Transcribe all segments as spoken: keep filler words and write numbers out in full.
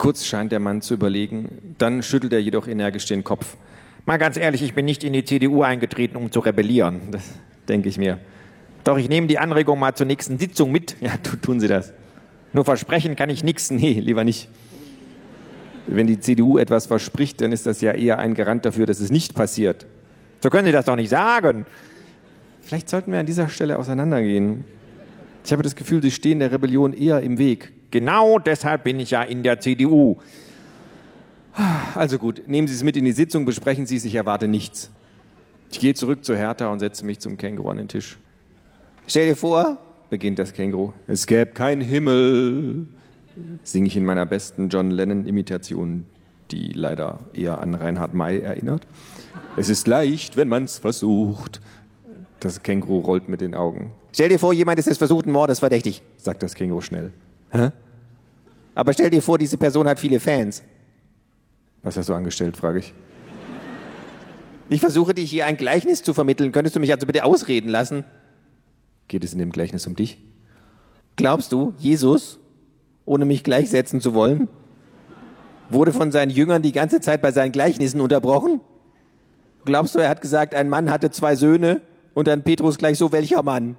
Kurz scheint der Mann zu überlegen, dann schüttelt er jedoch energisch den Kopf. Mal ganz ehrlich, ich bin nicht in die C D U eingetreten, um zu rebellieren. Das denke ich mir. Doch ich nehme die Anregung mal zur nächsten Sitzung mit. Ja, tun Sie das. Nur versprechen kann ich nichts. Nee, lieber nicht. Wenn die C D U etwas verspricht, dann ist das ja eher ein Garant dafür, dass es nicht passiert. So können Sie das doch nicht sagen. Vielleicht sollten wir an dieser Stelle auseinandergehen. Ich habe das Gefühl, Sie stehen der Rebellion eher im Weg. Genau deshalb bin ich ja in der C D U. Also gut, nehmen Sie es mit in die Sitzung, besprechen Sie es, ich erwarte nichts. Ich gehe zurück zu Hertha und setze mich zum Känguru an den Tisch. Stell dir vor, beginnt das Känguru, es gäbe keinen Himmel, singe ich in meiner besten John Lennon-Imitation, die leider eher an Reinhard May erinnert. Es ist leicht, wenn man es versucht. Das Känguru rollt mit den Augen. Stell dir vor, jemand ist des versuchten Mordes verdächtig, sagt das Känguru schnell. Hä? Aber stell dir vor, diese Person hat viele Fans. Was hast du angestellt, frage ich. Ich versuche dich hier ein Gleichnis zu vermitteln. Könntest du mich also bitte ausreden lassen? Geht es in dem Gleichnis um dich? Glaubst du, Jesus, ohne mich gleichsetzen zu wollen, wurde von seinen Jüngern die ganze Zeit bei seinen Gleichnissen unterbrochen? Glaubst du, er hat gesagt, ein Mann hatte zwei Söhne und dann Petrus gleich so, welcher Mann?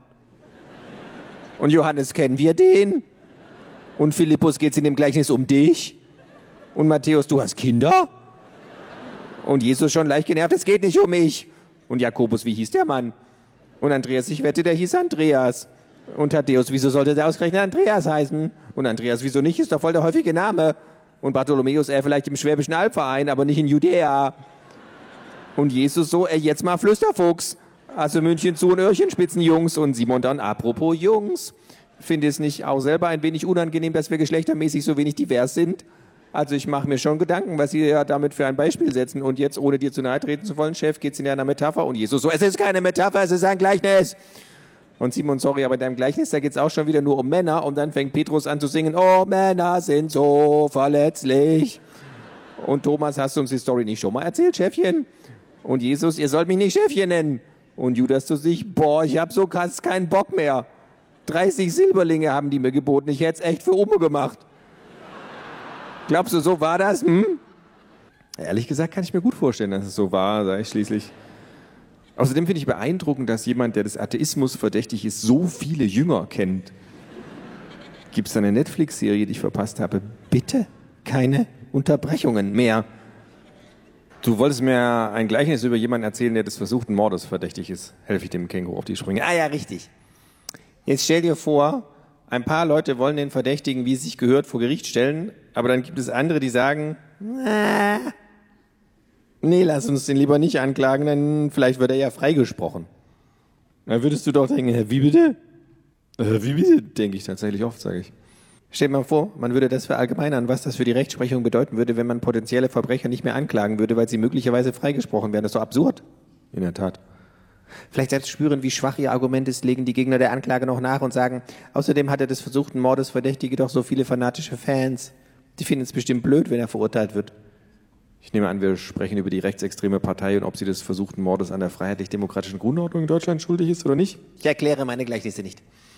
Und Johannes, kennen wir den? Und Philippus, geht es in dem Gleichnis um dich? Und Matthäus, du hast Kinder? Und Jesus schon leicht genervt, es geht nicht um mich. Und Jakobus, wie hieß der Mann? Und Andreas, ich wette, der hieß Andreas. Und Thaddäus, wieso sollte der ausgerechnet Andreas heißen? Und Andreas, wieso nicht? Ist doch voll der häufige Name. Und Bartholomäus, er vielleicht im Schwäbischen Albverein, aber nicht in Judäa. Und Jesus so, er jetzt mal Flüsterfuchs. Also München zu und Öhrchen, Spitzenjungs. Und Simon dann, apropos Jungs. Finde es nicht auch selber ein wenig unangenehm, dass wir geschlechtermäßig so wenig divers sind? Also ich mache mir schon Gedanken, was Sie ja damit für ein Beispiel setzen. Und jetzt, ohne dir zu nahe treten zu wollen, Chef, geht es in einer Metapher. Und Jesus so, es ist keine Metapher, es ist ein Gleichnis. Und Simon, sorry, aber in deinem Gleichnis, da geht es auch schon wieder nur um Männer. Und dann fängt Petrus an zu singen, oh, Männer sind so verletzlich. Und Thomas, hast du uns die Story nicht schon mal erzählt, Chefchen? Und Jesus, ihr sollt mich nicht Chefchen nennen. Und Judas zu sich, boah, ich hab so krass keinen Bock mehr. dreißig Silberlinge haben die mir geboten, ich hätte es echt für Umme gemacht. Glaubst du, so war das? Hm? Ehrlich gesagt kann ich mir gut vorstellen, dass es so war, sage ich schließlich. Außerdem finde ich beeindruckend, dass jemand, der des Atheismus verdächtig ist, so viele Jünger kennt. Gibt es da eine Netflix-Serie, die ich verpasst habe? Bitte keine Unterbrechungen mehr. Du wolltest mir ein Gleichnis über jemanden erzählen, der des versuchten Mordes verdächtig ist. Helfe ich dem Känguru auf die Sprünge. Ah ja, richtig. Jetzt stell dir vor, ein paar Leute wollen den Verdächtigen, wie es sich gehört, vor Gericht stellen, aber dann gibt es andere, die sagen, äh, nee, lass uns den lieber nicht anklagen, denn vielleicht wird er ja freigesprochen. Dann würdest du doch denken, wie bitte? Äh, wie bitte? Denke ich tatsächlich oft, sage ich. Stell dir mal vor, man würde das verallgemeinern, was das für die Rechtsprechung bedeuten würde, wenn man potenzielle Verbrecher nicht mehr anklagen würde, weil sie möglicherweise freigesprochen werden. Das ist doch absurd. In der Tat. Vielleicht selbst spüren, wie schwach ihr Argument ist, legen die Gegner der Anklage noch nach und sagen, außerdem hat er des versuchten Mordes Verdächtige doch so viele fanatische Fans. Die finden es bestimmt blöd, wenn er verurteilt wird. Ich nehme an, wir sprechen über die rechtsextreme Partei und ob sie des versuchten Mordes an der freiheitlich-demokratischen Grundordnung in Deutschland schuldig ist oder nicht. Ich erkläre meine Gleichnisse nicht.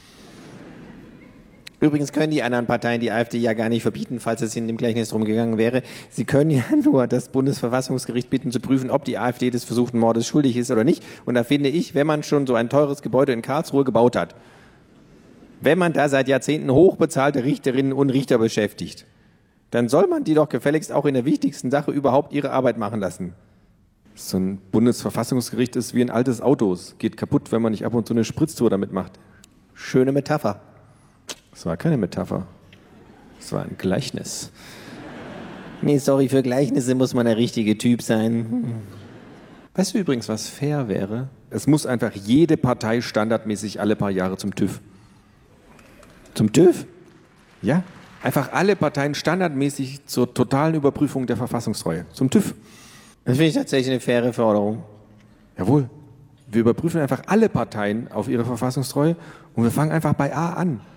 Übrigens können die anderen Parteien die AfD ja gar nicht verbieten, falls es in dem Gleichnis drum gegangen wäre. Sie können ja nur das Bundesverfassungsgericht bitten, zu prüfen, ob die AfD des versuchten Mordes schuldig ist oder nicht. Und da finde ich, wenn man schon so ein teures Gebäude in Karlsruhe gebaut hat, wenn man da seit Jahrzehnten hochbezahlte Richterinnen und Richter beschäftigt, dann soll man die doch gefälligst auch in der wichtigsten Sache überhaupt ihre Arbeit machen lassen. So ein Bundesverfassungsgericht ist wie ein altes Auto. Es geht kaputt, wenn man nicht ab und zu eine Spritztour damit macht. Schöne Metapher. Das war keine Metapher. Das war ein Gleichnis. Nee, sorry, für Gleichnisse muss man der richtige Typ sein. Weißt du übrigens, was fair wäre? Es muss einfach jede Partei standardmäßig alle paar Jahre zum TÜV. Zum TÜV? Ja, einfach alle Parteien standardmäßig zur totalen Überprüfung der Verfassungstreue. Zum TÜV. Das finde ich tatsächlich eine faire Forderung. Jawohl. Wir überprüfen einfach alle Parteien auf ihre Verfassungstreue und wir fangen einfach bei A an.